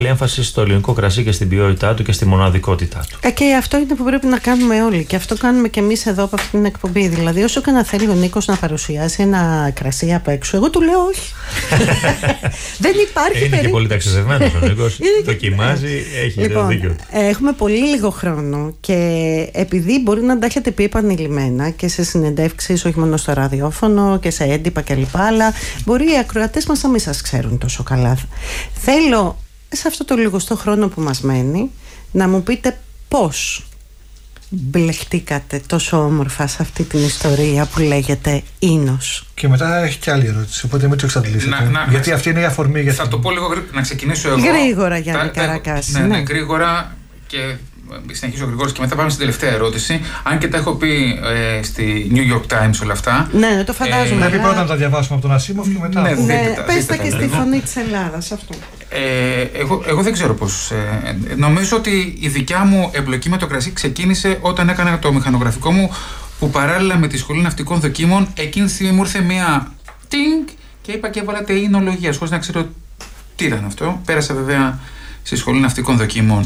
έμφαση στο ελληνικό κρασί και στην ποιότητά του και στη μοναδικότητά του. Και αυτό είναι που πρέπει να κάνουμε όλοι. Και αυτό κάνουμε και εμείς εδώ από αυτή την εκπομπή. Δηλαδή, όσο και να θέλει ο Νίκος να παρουσιάσει ένα κρασί απ' έξω, εγώ του λέω όχι. Δεν υπάρχει περίπτωση. Είναι και πολύ ταξιδευμένος ο Νίκος. Δοκιμάζει, έχει το δίκιο του. Έχουμε πολύ λίγο χρόνο και επειδή μπορεί να τα έχετε πει επανειλημμένα και σε συνεντεύξεις, όχι μόνο στο ραδιόφωνο και σε έντυπα κλπ. Αλλά μπορεί οι ακροατές μας να μην σας ξέρουν τόσο καλά. Θέλω σε αυτό το λιγοστό χρόνο που μας μένει να μου πείτε πώς μπλεχτήκατε τόσο όμορφα σε αυτή την ιστορία που λέγεται Ίνος. Και μετά έχει και άλλη ερώτηση, οπότε μην το εξαντλήσετε. Γιατί αυτή είναι η αφορμή για θα το πω λίγο να ξεκινήσω εγώ. Γρήγορα, Γιάννη Καρακάση. Ναι, γρήγορα και συνεχίζω γρήγορα και μετά πάμε στην τελευταία ερώτηση. Αν και τα έχω πει στη New York Times όλα αυτά. Ναι, το φαντάζομαι. Πρέπει πρώτα να τα διαβάσουμε από τον Ασίμοφ και μετά. Πες τα και στη Φωνή της Ελλάδας αυτό. Εγώ δεν ξέρω πώς. Νομίζω ότι η δικιά μου εμπλοκή με το κρασί ξεκίνησε όταν έκανα το μηχανογραφικό μου, που παράλληλα με τη Σχολή Ναυτικών Δοκίμων εκείνη τη στιγμή μου ήρθε μία τινγκ και είπα και έβαλα τεϊνολογία χωρίς να ξέρω τι ήταν αυτό. Πέρασα βέβαια στη Σχολή Ναυτικών Δοκίμων.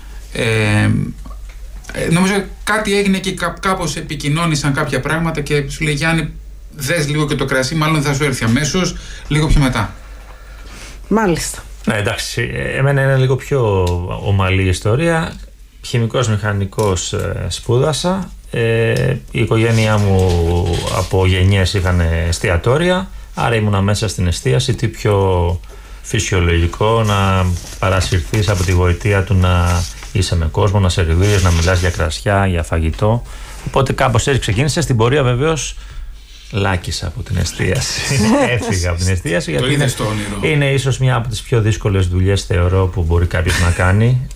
Νομίζω κάτι έγινε και κάπως επικοινώνησαν κάποια πράγματα και σου λέει Γιάννη, δες λίγο και το κρασί, μάλλον θα σου έρθει αμέσως λίγο πιο μετά. Μάλιστα. Ναι, εντάξει, εμένα είναι λίγο πιο ομαλή η ιστορία. Χημικός μηχανικός σπούδασα. Η οικογένειά μου από γενιές είχαν εστιατόρια, άρα ήμουνα μέσα στην εστίαση. Τι πιο φυσιολογικό να παρασυρθείς από τη γοητεία του να είσαι με κόσμο, να σερβίρεις, να μιλάς για κρασιά, για φαγητό. Οπότε κάπως έτσι ξεκίνησε. Στην πορεία βεβαίως λάκησα από την εστίαση. Έφυγα από την εστίαση γιατί είναι ίσως μια από τις πιο δύσκολες δουλειές, θεωρώ, που μπορεί κάποιος να κάνει.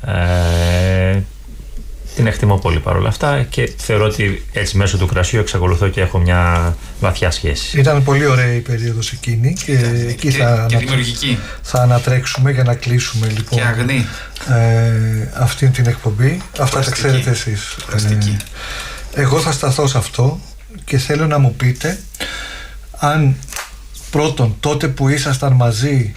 Την εκτιμώ πολύ παρόλα αυτά και θεωρώ ότι έτσι μέσω του κρασιού εξακολουθώ και έχω μια βαθιά σχέση. Ήταν πολύ ωραία η περίοδος εκείνη και εκεί θα ανατρέξουμε για να κλείσουμε λοιπόν και αγνή αυτήν την εκπομπή. Αυτά τα ξέρετε εσείς. Εγώ θα σταθώ σε αυτό και θέλω να μου πείτε αν πρώτον τότε που ήσασταν μαζί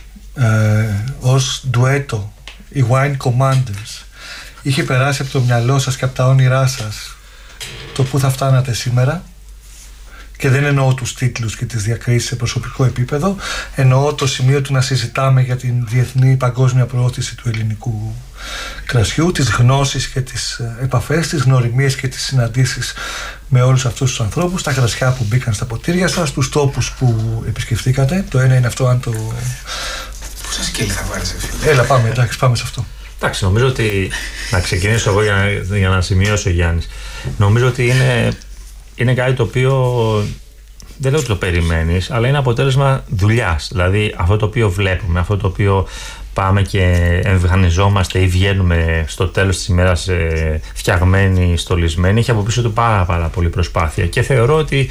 ως ντουέτο οι Wine Commanders είχε περάσει από το μυαλό σας και από τα όνειρά σας το που θα φτάνατε σήμερα, και δεν εννοώ τους τίτλους και τις διακρίσεις σε προσωπικό επίπεδο, εννοώ το σημείο του να συζητάμε για την διεθνή παγκόσμια προώθηση του ελληνικού κρασιού, τις γνώσεις και τις επαφές, τις γνωριμίες και τις συναντήσεις με όλους αυτούς τους ανθρώπους, τα κρασιά που μπήκαν στα ποτήρια σας, τους τόπους που επισκεφτήκατε. Το ένα είναι αυτό, αν το... Πόσα σκέλη θα βάλεις? Έλα πάμε, εντάξει, πάμε σε αυτό. Εντάξει, νομίζω ότι να ξεκινήσω εγώ για να σημειώσω, Γιάννης. Νομίζω ότι είναι κάτι το οποίο δεν λέω ότι το περιμένεις, αλλά είναι αποτέλεσμα δουλειάς. Δηλαδή αυτό το οποίο βλέπουμε, αυτό το οποίο πάμε και εμφανιζόμαστε ή βγαίνουμε στο τέλος της ημέρας φτιαγμένοι, στολισμένοι, έχει από πίσω του πάρα πολύ προσπάθεια. Και θεωρώ ότι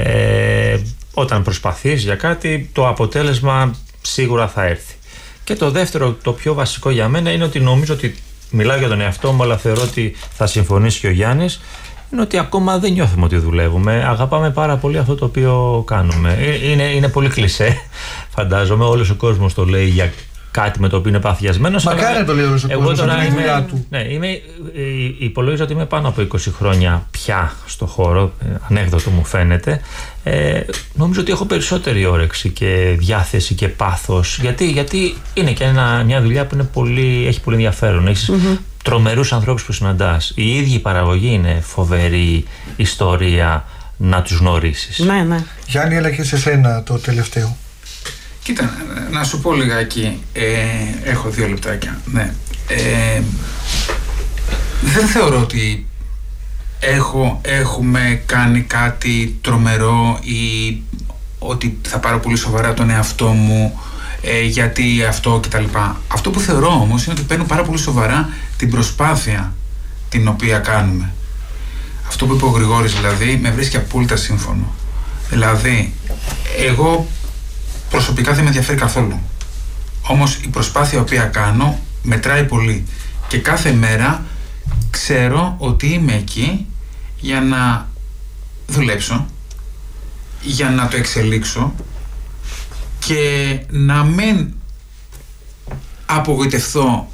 όταν προσπαθείς για κάτι, το αποτέλεσμα σίγουρα θα έρθει. Και το δεύτερο, το πιο βασικό για μένα, είναι ότι νομίζω ότι, μιλάω για τον εαυτό μου, αλλά θεωρώ ότι θα συμφωνήσει και ο Γιάννης, είναι ότι ακόμα δεν νιώθουμε ότι δουλεύουμε. Αγαπάμε πάρα πολύ αυτό το οποίο κάνουμε. Είναι πολύ κλισέ, φαντάζομαι. Όλος ο κόσμος το λέει για κάτι με το οποίο είναι παθιασμένος. Μακάρι το λέει όλος ο κόσμος, τώρα είναι η δουλειά του. Ναι, υπολογίζω ότι είμαι πάνω από 20 χρόνια πια στο χώρο, ανέκδοτο μου φαίνεται. Νομίζω ότι έχω περισσότερη όρεξη και διάθεση και πάθος. Γιατί είναι και μια δουλειά που έχει πολύ ενδιαφέρον. Έχεις τρομερούς ανθρώπους που συναντάς. Η ίδια η παραγωγή είναι φοβερή ιστορία να τους γνωρίσεις. Ναι. Γιάννη, έλα και σε σένα το τελευταίο. Κοίτα, να σου πω λιγάκι, έχω 2 λεπτάκια. Ναι. Δεν θεωρώ ότι έχουμε κάνει κάτι τρομερό ή ότι θα πάρω πολύ σοβαρά τον εαυτό μου γιατί αυτό κτλ. Αυτό που θεωρώ όμως είναι ότι παίρνω πάρα πολύ σοβαρά την προσπάθεια την οποία κάνουμε. Αυτό που είπε ο Γρηγόρης δηλαδή με βρίσκει απόλυτα σύμφωνο. Δηλαδή, εγώ προσωπικά δεν με ενδιαφέρει καθόλου. Όμως η προσπάθεια η οποία κάνω μετράει πολύ. Και κάθε μέρα ξέρω ότι είμαι εκεί για να δουλέψω, για να το εξελίξω και να μην απογοητευθώ